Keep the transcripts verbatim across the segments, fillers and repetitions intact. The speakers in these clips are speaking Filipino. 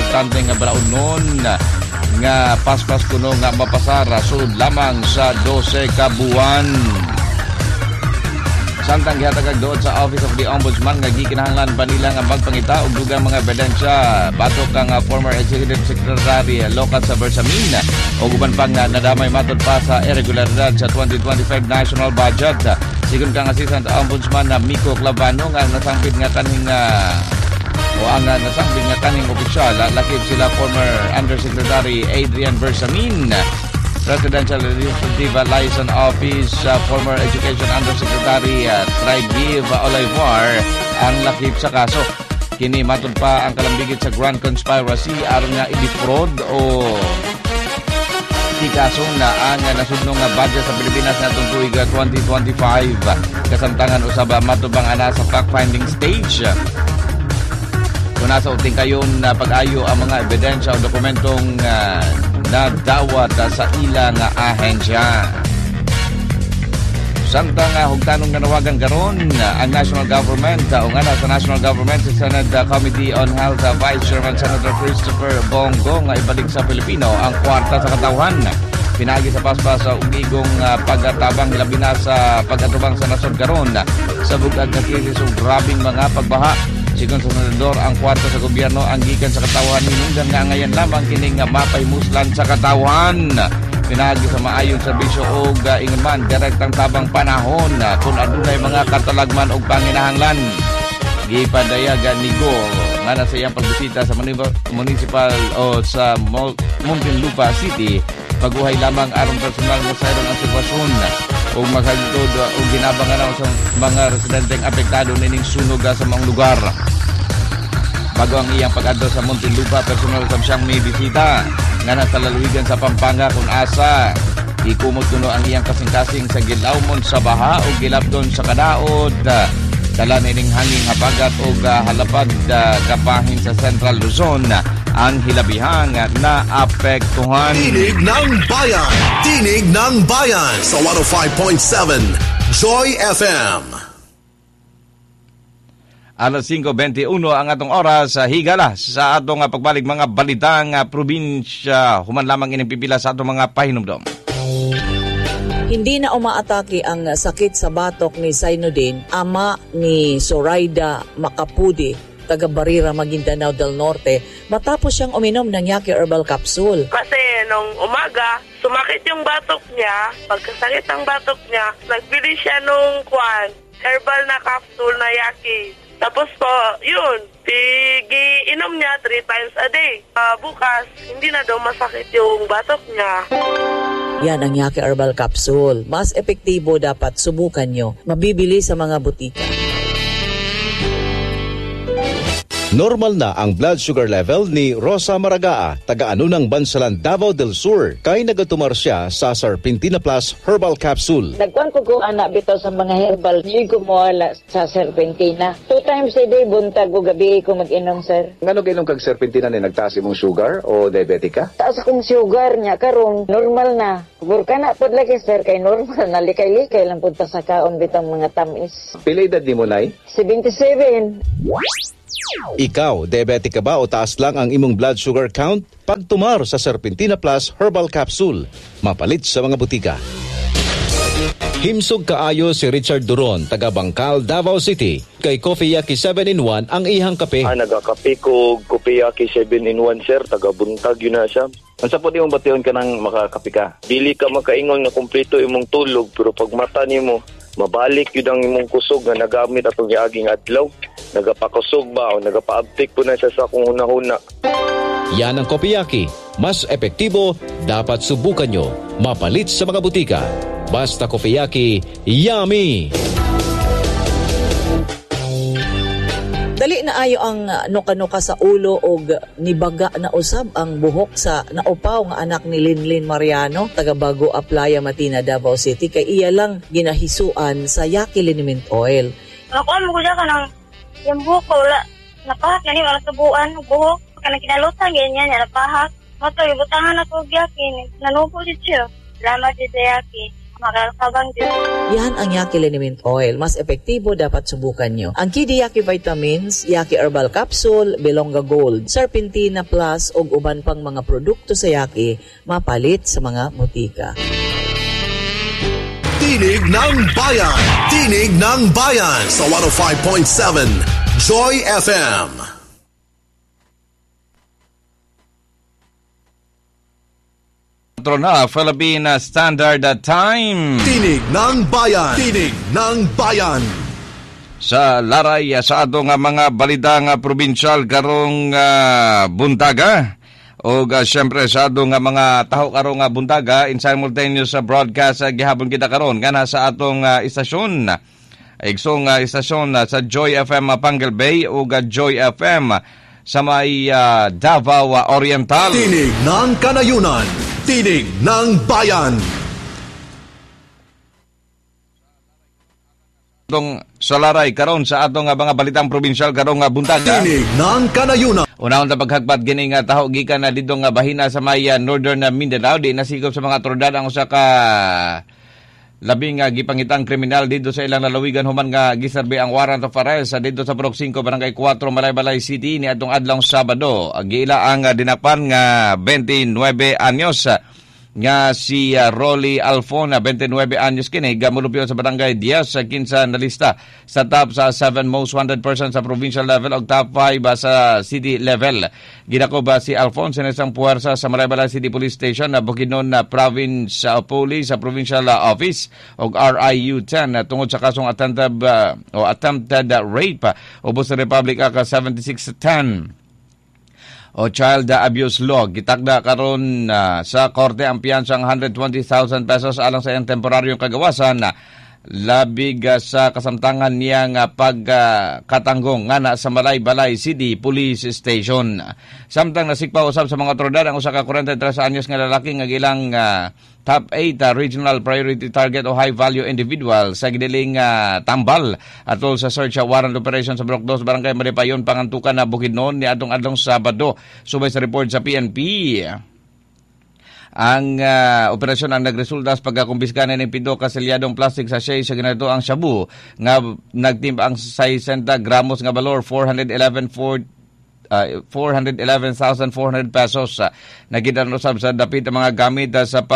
importante nga balaonon nga paspas kuno nga mapasara sud lamang sa dose ka buwan. Samtang gihatag doon sa Office of the Ombudsman nga gikinahanglan pa nila nga magpangita og dugang mga ebidensya batok kang former Executive Secretary lokat sa Bersamin o uban pang nadamay matud pa sa irregularidad sa twenty twenty-five national budget. Sigon kang Assistant Ombudsman na Miko Clavano nga nasangpit nga kaning uh, o ang uh, nasangpit nga kaning opisyal lakip sila former Undersecretary Adrian Bersamin, Presidential Administrative Liaison Office, uh, former Education Undersecretary uh, Trigiv Olivar ang lakip sa kaso. Kini matud pa ang kalambigit sa grand conspiracy aron nga i-defraud o kaso na ang nasudnong nga budget sa Pilipinas natong tuig twenty twenty-five. Kasamtangan usab matubang ana sa fact-finding stage. Kung nasa uting kayon na pag-ayo ang mga ebidensya o dokumentong uh, nadawat uh, sa ilang uh, ahensya. Samtang uh, hugtanong nanawagan karon uh, ang national government uh, o nga na sa national government sa Senate uh, Committee on Health uh, Vice Chairman Senator Christopher Bongo nga ibalik sa Pilipino ang kwarta sa katawhan. Pinagi sa paspas sa ugigong uh, pagkatabang labi na sa pagkatubang sa nasod karon uh, sa bugag na krisis o grabing mga pagbaha. Sigon sa senador, ang kwarta sa gobyerno ang gikan sa katawhan hinungdan nga ngayon lamang kining mapaymuslan sa katawhan. Pinagi sa maayong serbisyo o uh, ingon direktang tabang panahon uh, kung adunay mga katalagman o panginahanglan. Gipadayagan ni Go nga na sa iyang pagbisita sa municipal o sa Muntinlupa City, paguhay lamang aron personal nga sayron ang sitwasyon o magagtod o ginabangan sa mga residenteng apektado nining sunog sa mga lugar. Bago ang iyang pag-adto sa Muntinlupa, personal sa siyang may bisita nga nasa lalawigan sa Pampanga kung asa ikumot kuno ang iyang kasing-kasing sa gilawmon sa baha o gilabdon sa kadaot. Dala nining hanging habagat o halapad uh, kapahin sa Central Luzon ang hilabihang na apektuhan. Tinig ng Bayan! Tinig ng Bayan sa one oh five point seven Joy F M. Alas five twenty-one ang atong oras sa higala sa atong pagbalik mga balitang probinsya. Human lamang ining pipila sa atong mga pahinumdom. Hindi na umaatake ang sakit sa batok ni Zainuddin, ama ni Zoraida Macapudi, taga Barira, Maguindanao del Norte, matapos siyang uminom ng Yaki Herbal Capsule. Kasi nung umaga, sumakit yung batok niya. Pagkasakit ng batok niya, nagbili siya nung kwan, herbal na capsule na Yaki. Tapos po, yun, inom niya three times a day. Uh, bukas, hindi na daw masakit yung batok niya. Yan ang Yaki Herbal Capsule. Mas epektibo, dapat subukan nyo. Mabibili sa mga butika. Normal na ang blood sugar level ni Rosa Maragaa, taga-ano ng Bansalan, Davao del Sur, kay nagatumar siya sa Serpentina Plus Herbal Capsule. Nagkuhan ko kung anak bitaw sa mga herbal, hindi ko mawala sa Serpentina. Two times a day, buntag o gabi ko mag-inom, sir. Ngano gainom kag Serpentina ni nagtaas imong sugar o diabetic ka? Taas akong sugar niya, karon normal na. Burka na po lagi, sir, kay normal na. Likay-likay lang punta sa kaon bitang mga tamis. Pila edad ni mo, nay? seventy-seven. Ikaw, diabetic ka ba o taas lang ang imong blood sugar count? Pagtumar sa Serpentina Plus Herbal Capsule, mapalit sa mga butika. Himsog kaayo si Richard Duron, taga Bangkal, Davao City. Kay Coffee Yaki seven in one ang ihang kape. Ah, nagakape ko Coffee Yaki seven in one, sir. Taga buntag yun na siya. Ang sapot yung batiyon ka ng makakape ka. Dili ka makaingon na kumpleto imong tulog, pero pag mata ni mo, mabalik yun ang imong kusog na nagamit atong iaging adlaw. Nagapakusog ba o nagapaabtik po na siya sa kung huna-huna. Yan ang Kopiyaki. Mas epektibo, dapat subukan nyo. Mapalit sa mga butika. Basta Kopiyaki, yummy! Dali na ayo ang nuka-nuka sa ulo o nibaga na usab ang buhok sa naupaw nga anak ni Linlin Mariano, taga Bago Aplaya, Matina, Davao City. Kay iya lang ginahisuan sa Yaki Liniment Oil. Nakuha mo ko siya ka ng yung buhok ko, wala. Napahak nga ni, wala kabuuan, buhok. Kanang kinalutan, ganyan niya, napahak. Mato, ibutangan ako Yaki, nanupo din siya. Salamat din sa Yaki. makakabang din. Yan ang Yaki Liniment Oil. Mas epektibo, dapat subukan nyo. Ang Kidi Yaki Vitamins, Yaki Herbal Capsule, Belonga Gold, Serpentina Plus, ug uban pang mga produkto sa Yaki, mapalit sa mga butika. Tinig ng Bayan. Tinig ng Bayan sa one oh five point seven Joy F M. Na Philippine Standard Time. Tinig ng Bayan. Tinig ng Bayan. Sa laray sa ato nga mga balita nga probinsyal karong uh, buntaga o uh, syempre sa ato nga mga taho karong uh, buntaga in simultaneous uh, broadcast uh, gihapon kita karon kana sa atong uh, istasyon. Igsong uh, istasyon uh, sa Joy F M uh, Pangal Bay o uh, Joy F M uh, sa may uh, Davao uh, Oriental. Tinig ng Kanayunan. Tinig ng Bayan. Itong salaray karon sa atong mga balitang probinsyal karong nga buntaga. Tinig ng Kanayunan. Unahon ta paghagpat gini nga taho gikan na didto nga bahina sa may uh, Northern Mindanao di nasigop sa mga otoridad ang usa ka labing nga gipangitang kriminal dito sa ilang lalawigan human nga giserbe ang warrant of arrest sa dito sa Purok five Barangay four Malaybalay City ni adtong adlong Sabado. Giila ang uh, dinapan nga twenty-nueve anyos nga si uh, Rolly Alfon, twenty-nueve anyos kini, gamulupyo sa barangay Diaz sa kinsa na lista sa top sa seven most wanted persons sa provincial level o top five uh, sa city level. Ginako ba si Alfon sa isang puwersa sa Malaybalay City Police Station na Bukidnon na Province uh, Police sa Provincial uh, Office o R I U ten uh, tungod sa kasong attempted uh, o attempted uh, rape uh, ubos sa Republic Act seventy-six ten o Child Abuse Law. Gitakda karon uh, sa korte ang piyansang one hundred twenty thousand pesos alang sa iyang temporaryong kagawasan na uh, labig uh, sa kasamtangan niyang uh, pagkatanggong uh, nga na sa Malaybalay City Police Station. Samtang nasikpa usab sa mga otoridad ang usa ka forty-three anyos nga lalaki nga gilang uh, top eight uh, regional priority target o high value individual sa gidiling uh, tambal atol sa search uh, warrant operation sa Block two Barangay Maripayon Pangantukan na Bukidnon ni adtong adlong Sabado. Subay sa report sa P N P, ang uh, operasyon ang nagresulta sa pagkakumpiska na ng pito kaselyadong plastic sachet sa ginadto ang shabu nga nagtimba ang sixty gramos nga valor four hundred eleven thousand four hundred pesos. Uh, Nagitan usab sa dapit ang mga gamit uh, sa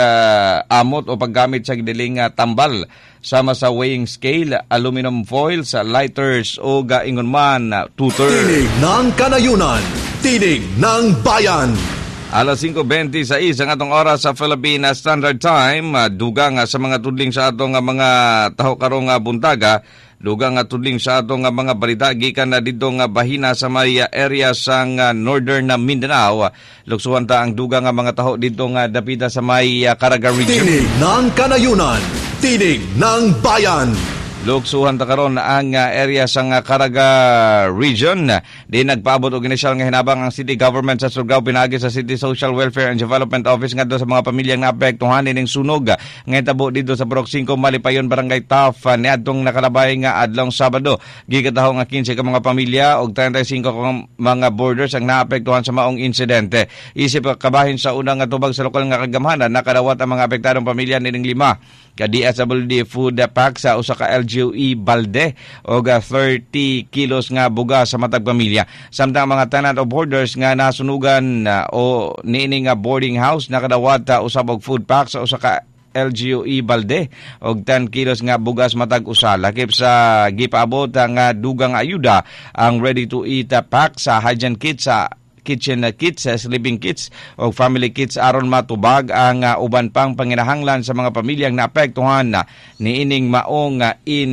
pag-amot uh, o paggamit sa gidiling uh, tambal sama sa weighing scale, aluminum foils, uh, lighters o gaingon man uh, tutor. Tinig ng Kanayunan. Tinig ng Bayan. Alas five twenty-six ang atong oras sa Philippine Standard Time. Uh, dugang uh, sa mga tudling sa atong uh, mga taho karong uh, buntaga. Dugang nga tudling sa atong uh, mga balita gikan na dito nga bahina sa may uh, area sang uh, Northern na Mindanao. Luksuhan ta ang dugang nga mga taho dito nga dapita sa may uh, Caraga region. Tinig ng Kanayunan. Tinig ng Bayan. Luksuhan ta karon ang uh, area sa uh, Caraga region. Di nagpaabot og inisyal nga hinabang ang city government sa Surigao pinaagi sa City Social Welfare and Development Office ngadto sa mga pamilyang naapektuhan ning sunog nga hitabo dito sa Purok five Malipayon Barangay Taf uh, niadtong nakalabay nga adlong Sabado. Gikataho nga fifteen ka mga pamilya og thirty-five ka mga borders ang naapektuhan sa maong insidente. Isip kabahin sa unang nga tubag sa lokal nga kagamhanan nakadawat ang mga apektadong pamilya nining lima ka D S W D food pack sa usa ka L G U E balde o thirty kilos nga buga sa matag pamilya. Samtang mga tenant o boarders nga nasunugan uh, o niini nga boarding house nakadawat uh, usab og food pack sa usa ka L G U E balde og ten kilos nga bugas matag usa. Lakip sa gipaabot nga dugang ayuda ang ready to eat uh, pack sa hygiene kit sa kitchen kits, sleeping kits o family kits aron matubag ang uh, uban pang panginahanglan sa mga pamilyang naapektuhan na niining maong uh,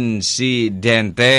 insidente.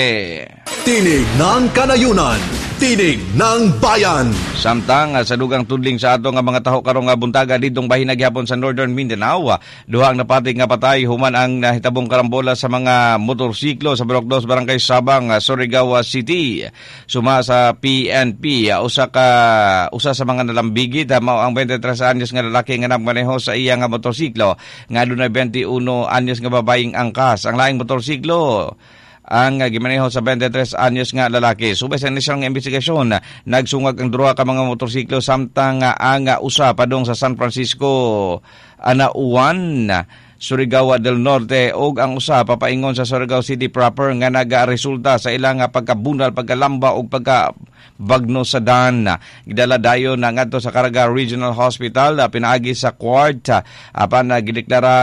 Tinig ng Kanayunan. Tinig ng Bayan. Samtang uh, sa dugang tudling sa ato nga mga taho karong nga buntaga ditong bahina gihapon sa Northern Mindanao, uh, duhang napatig nga patay human ang nahitabong karambola sa mga motorsiklo sa Block two Barangay Sabang, uh, Surigao City. Suma sa P N P, uh, usa ka usa sa mga nalambigit uh, mao ang twenty-three anyos nga lalaki nga nagmaneho sa iya nga motorsiklo nga adunay twenty-one anyos nga babaeng angkas. Ang laing motorsiklo ang uh, gimaneho sa twenty-three anyos nga lalaki. Subay sa inisyal nga investigasyon, uh, nagsungag ang duha ka mga motorsiklo samtang uh, ang uh, usa padong sa San Francisco Anauan. Uh, Surigao del Norte ug ang usa papaingon sa Surigao City proper nga nagaresulta sa ilang pagkabunal, pagkalamba ug pagka bagno sa dan. Gidala dayon na ngadto sa Caraga Regional Hospital, pinaagi sa quart apan gideklara